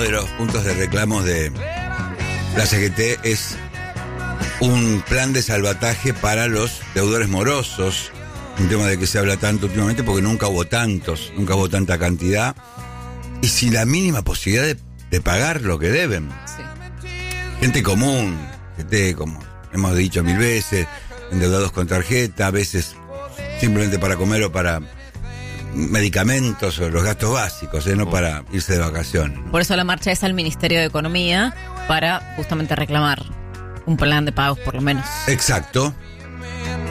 de los puntos de reclamos de la CGT es un plan de salvataje para los deudores morosos, un tema de que se habla tanto últimamente porque nunca hubo tanta cantidad y sin la mínima posibilidad de pagar lo que deben. Sí. Gente común, gente, como hemos dicho 1000 veces, endeudados con tarjeta, a veces simplemente para comer o para medicamentos o los gastos básicos, no para irse de vacaciones, ¿no? Por eso la marcha es al Ministerio de Economía para justamente reclamar un plan de pagos por lo menos. Exacto.